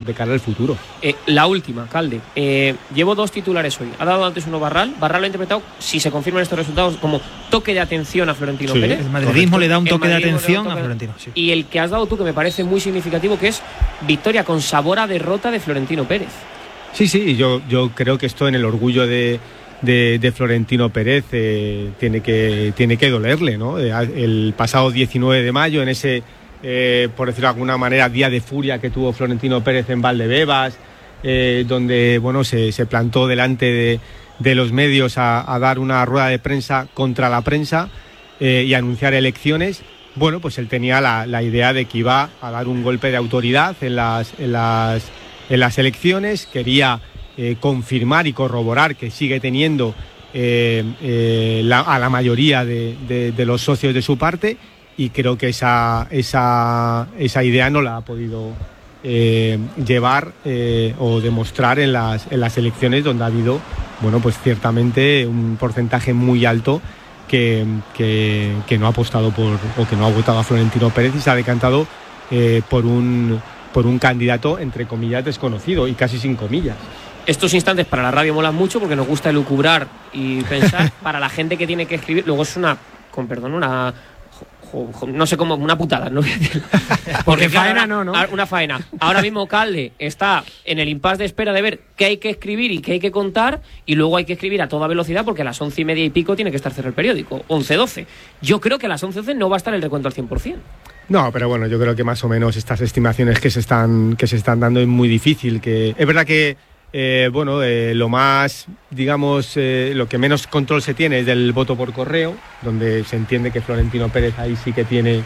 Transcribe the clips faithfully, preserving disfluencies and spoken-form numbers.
de cara al futuro. Eh, la última, Calde. Eh, llevo dos titulares hoy. Ha dado antes uno Barral. Barral lo ha interpretado, si se confirman estos resultados, como toque de atención a Florentino sí, Pérez. El madridismo le da un toque de atención toque a Florentino. Sí. Y el que has dado tú, que me parece muy significativo, que es victoria con sabor a derrota de Florentino Pérez. Sí, sí, yo, yo creo que esto en el orgullo de, de, de Florentino Pérez eh, tiene, que, tiene que dolerle, ¿no? El pasado diecinueve de mayo, en ese, eh, por decirlo de alguna manera, día de furia que tuvo Florentino Pérez en Valdebebas, eh, donde bueno, se, se plantó delante de, de los medios a, a dar una rueda de prensa contra la prensa eh, y a anunciar elecciones. Bueno, pues él tenía la, la idea de que iba a dar un golpe de autoridad en las... En las En las elecciones, quería eh, confirmar y corroborar que sigue teniendo eh, eh, la, a la mayoría de, de, de los socios de su parte, y creo que esa, esa, esa idea no la ha podido eh, llevar eh, o demostrar en las, en las elecciones, donde ha habido, bueno, pues ciertamente un porcentaje muy alto que, que, que no ha apostado por, o que no ha votado a Florentino Pérez, y se ha decantado eh, por un... por un candidato, entre comillas, desconocido, y casi sin comillas. Estos instantes para la radio molan mucho porque nos gusta elucubrar y pensar. Para la gente que tiene que escribir, luego es una, con perdón, una... Jo, jo, no sé cómo, una putada, no voy a decir. Porque faena no, ¿no? Una faena. Ahora mismo Calde está en el impasse de espera de ver qué hay que escribir y qué hay que contar, y luego hay que escribir a toda velocidad porque a las once y media y pico tiene que estar cerrado el periódico, once doce. Yo creo que a las once doce no va a estar el recuento al cien por ciento. No, pero bueno, yo creo que más o menos estas estimaciones que se están, que se están dando es muy difícil. Que es verdad que eh, bueno, eh, lo más, digamos, eh, lo que menos control se tiene es del voto por correo, donde se entiende que Florentino Pérez ahí sí que tiene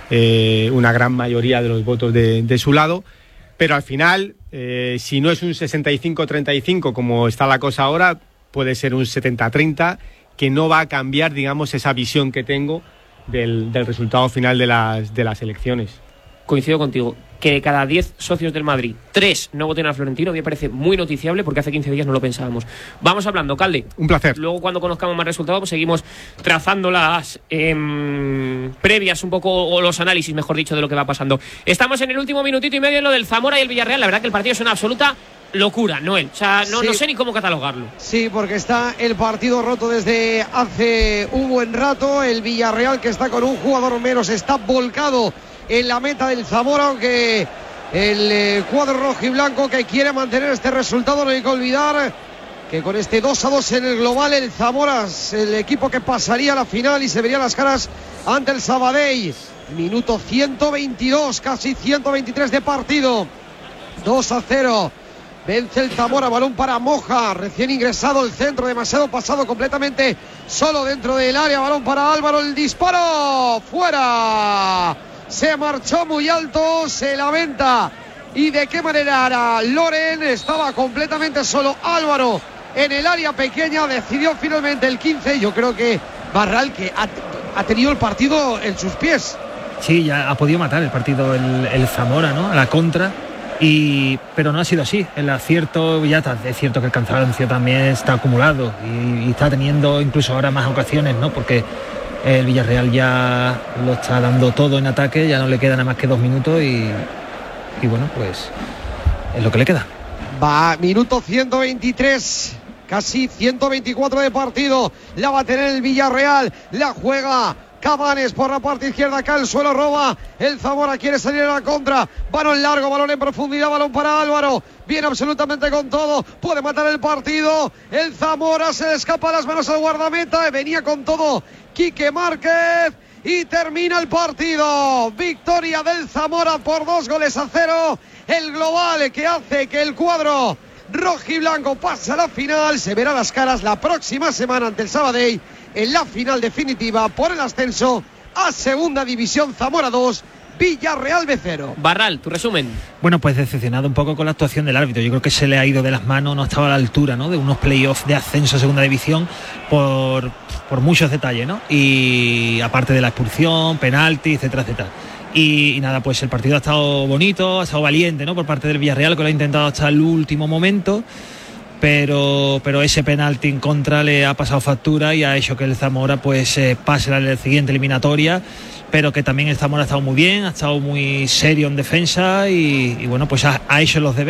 eh, una gran mayoría de los votos de, de su lado. Pero al final, eh, si no es un sesenta y cinco treinta y cinco como está la cosa ahora, puede ser un setenta treinta, que no va a cambiar, digamos, esa visión que tengo Del, del resultado final de las, de las elecciones. Coincido contigo, que de cada diez socios del Madrid, tres no voten a Florentino, me parece muy noticiable porque hace quince días no lo pensábamos. Vamos hablando, Calde. Un placer. Luego, cuando conozcamos más resultados, pues seguimos trazando las eh, previas un poco, o los análisis, mejor dicho, de lo que va pasando. Estamos en el último minutito y medio en lo del Zamora y el Villarreal. La verdad que el partido es una absoluta locura, Noel. O sea, no, sí. no sé ni cómo catalogarlo. Sí, porque está el partido roto desde hace un buen rato. El Villarreal, que está con un jugador menos, está volcado en la meta del Zamora, aunque el eh, cuadro rojo y blanco, que quiere mantener este resultado, no hay que olvidar que con este dos a dos en el global, el Zamora es el equipo que pasaría a la final y se vería las caras ante el Sabadell. Minuto ciento veintidós, casi ciento veintitrés de partido. dos a cero. Vence el Zamora, balón para Moja, recién ingresado el centro, demasiado pasado, completamente solo dentro del área, balón para Álvaro, el disparo, fuera, se marchó muy alto, se lamenta. ¿Y de qué manera era Loren? Estaba completamente solo Álvaro en el área pequeña, decidió finalmente el quince. Yo creo que Barral, que ha, ha tenido el partido en sus pies. Sí, ya ha podido matar el partido el, el Zamora, ¿no? A la contra. Y, pero no ha sido así. El acierto, ya está, es cierto que el cansancio también está acumulado y, y está teniendo incluso ahora más ocasiones, ¿no? Porque el Villarreal ya lo está dando todo en ataque, ya no le quedan nada más que dos minutos y, y bueno, pues es lo que le queda. Va, minuto ciento veintitrés, casi ciento veinticuatro de partido. La va a tener el Villarreal, la juega Cabanes por la parte izquierda, acá el suelo roba el Zamora, quiere salir a la contra, balón largo, balón en profundidad, balón para Álvaro, viene absolutamente con todo, puede matar el partido, el Zamora se le escapa a las manos al guardameta, venía con todo Quique Márquez y termina el partido, victoria del Zamora por dos goles a cero, el global que hace que el cuadro rojiblanco pase a la final, se verá las caras la próxima semana ante el Sabadell en la final definitiva por el ascenso a Segunda División. Zamora dos, Villarreal B cero. Barral, tu resumen. Bueno, pues decepcionado un poco con la actuación del árbitro. Yo creo que se le ha ido de las manos, no estaba a la altura, ¿no?, de unos playoffs de ascenso a Segunda División por, por muchos detalles, ¿no? Y aparte de la expulsión, penalti, etcétera, etcétera. Y, y nada, pues el partido ha estado bonito, ha estado valiente, ¿no?, por parte del Villarreal, que lo ha intentado hasta el último momento. Pero, pero ese penalti en contra le ha pasado factura y ha hecho que el Zamora pues eh, pase a la siguiente eliminatoria, pero que también el Zamora ha estado muy bien, ha estado muy serio en defensa y, y bueno, pues ha, ha hecho los deberes.